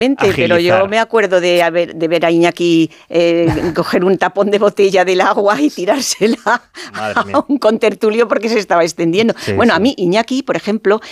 Pero yo me acuerdo de ver a Iñaki coger un tapón de botella del agua y tirársela a un contertulio porque se estaba extendiendo. Sí, bueno, sí. A mí Iñaki, por ejemplo,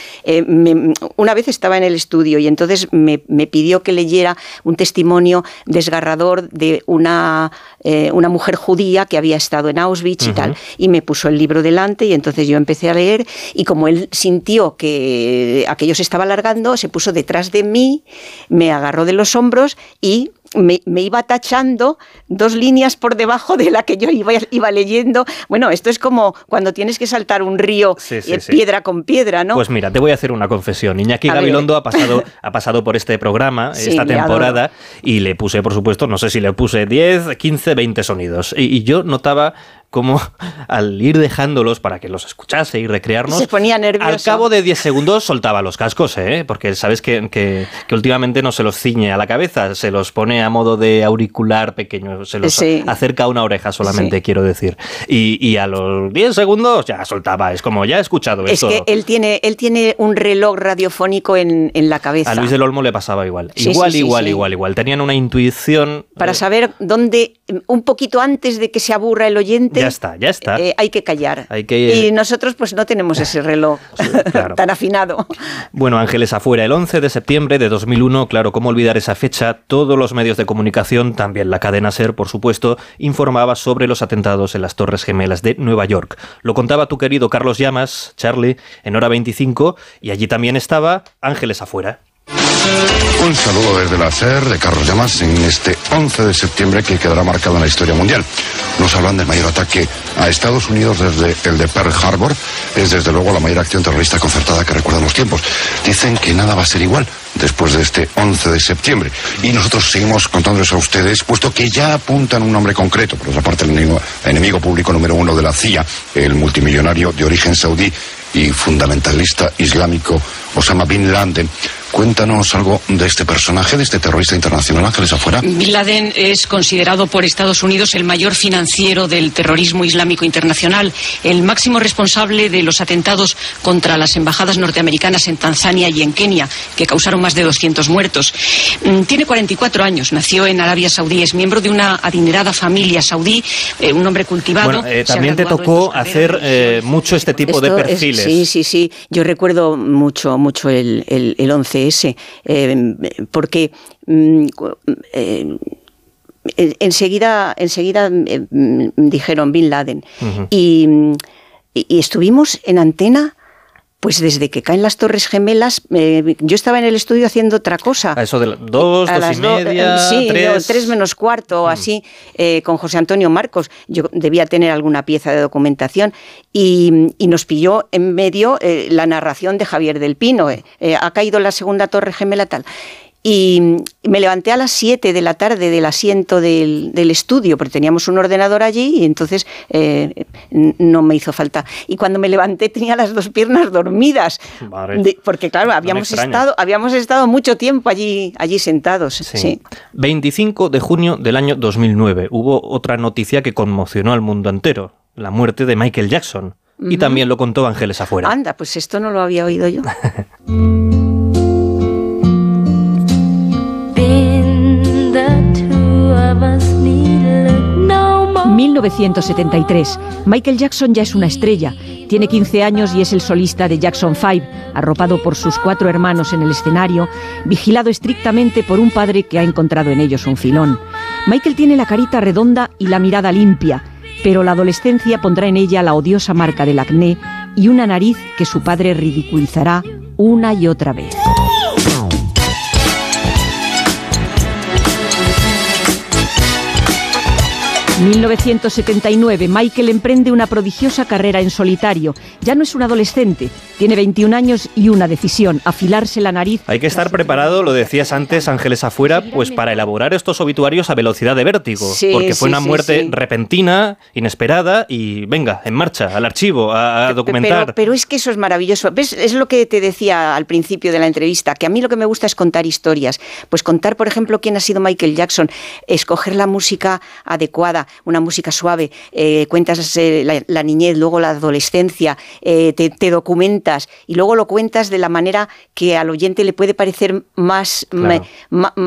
una vez estaba en el estudio y entonces me pidió que leyera un testimonio desgarrador de una mujer judía que había estado en Auschwitz y tal, y me puso el libro delante y entonces yo empecé a leer y como él sintió que aquello se estaba alargando, se puso detrás de mí, me agarró de los hombros y me iba tachando 2 líneas por debajo de la que yo iba leyendo. Bueno, esto es como cuando tienes que saltar un río piedra con piedra, ¿no? Pues mira, te voy a hacer una confesión. Iñaki Gabilondo ha pasado por este programa esta temporada y le puse, por supuesto, no sé si le puse 10, 15, 20 sonidos. Y yo notaba como al ir dejándolos para que los escuchase y recrearnos, se ponía nervioso. Al cabo de 10 segundos soltaba los cascos, porque sabes que últimamente no se los ciñe a la cabeza, se los pone a modo de auricular pequeño, se los acerca a una oreja solamente, quiero decir. Y a los 10 segundos ya soltaba, es como ya he escuchado esto. Es que él tiene un reloj radiofónico en la cabeza. A Luis del Olmo le pasaba igual. Igual. Tenían una intuición para saber dónde, un poquito antes de que se aburra el oyente. Ya está. Hay que callar. Y nosotros pues no tenemos ese reloj tan afinado. Bueno, Ángeles Afuera, el 11 de septiembre de 2001, claro, cómo olvidar esa fecha, todos los medios de comunicación, también la cadena SER, por supuesto, informaba sobre los atentados en las Torres Gemelas de Nueva York. Lo contaba tu querido Carlos Llamas, Charlie, en Hora 25, y allí también estaba Ángeles Afuera. Un saludo desde la SER de Carlos Llamas en este 11 de septiembre que quedará marcado en la historia mundial. Nos hablan del mayor ataque a Estados Unidos desde el de Pearl Harbor. Es desde luego la mayor acción terrorista concertada que recuerdan los tiempos. Dicen que nada va a ser igual después de este 11 de septiembre. Y nosotros seguimos contándoles a ustedes, puesto que ya apuntan un nombre concreto. Por otra parte, el enemigo público número 1 de la CIA, el multimillonario de origen saudí y fundamentalista islámico Osama Bin Laden. Cuéntanos algo de este personaje, de este terrorista internacional, Ángeles Afuera. Bin Laden es considerado por Estados Unidos el mayor financiero del terrorismo islámico internacional, el máximo responsable de los atentados contra las embajadas norteamericanas en Tanzania y en Kenia, que causaron más de 200 muertos. Tiene 44 años, nació en Arabia Saudí, es miembro de una adinerada familia saudí, un hombre cultivado. Bueno, también te tocó hacer mucho este tipo de perfiles. Sí. Yo recuerdo mucho el 11S, porque enseguida dijeron Bin Laden. Y estuvimos en antena. Pues desde que caen las Torres Gemelas, yo estaba en el estudio haciendo otra cosa. A eso de las 2 y media, 3 menos cuarto, así, con José Antonio Marcos. Yo debía tener alguna pieza de documentación y nos pilló en medio la narración de Javier del Pino. Ha caído la segunda Torre Gemela, tal. Y me levanté a las 7 de la tarde del asiento del estudio, porque teníamos un ordenador allí y entonces no me hizo falta. Y cuando me levanté tenía las 2 piernas dormidas, porque claro, habíamos estado mucho tiempo allí sentados. Sí. 25 de junio del año 2009 hubo otra noticia que conmocionó al mundo entero, la muerte de Michael Jackson. Y también lo contó Ángeles Afuera. Anda, pues esto no lo había oído yo. 1973. Michael Jackson ya es una estrella. Tiene 15 años y es el solista de Jackson 5, arropado por sus 4 hermanos en el escenario, vigilado estrictamente por un padre que ha encontrado en ellos un filón. Michael tiene la carita redonda y la mirada limpia, pero la adolescencia pondrá en ella la odiosa marca del acné y una nariz que su padre ridiculizará una y otra vez. En 1979, Michael emprende una prodigiosa carrera en solitario. Ya no es un adolescente, tiene 21 años y una decisión: afilarse la nariz. Hay que estar preparado, lo decías antes, Ángeles Afuera, pues para elaborar estos obituarios a velocidad de vértigo. Porque fue una muerte repentina, inesperada y venga, en marcha, al archivo, a documentar. Pero es que eso es maravilloso. ¿Ves? Es lo que te decía al principio de la entrevista, que a mí lo que me gusta es contar historias. Pues contar, por ejemplo, quién ha sido Michael Jackson, escoger la música adecuada, una música suave, cuentas la niñez, luego la adolescencia, te documentas y luego lo cuentas de la manera que al oyente le puede parecer más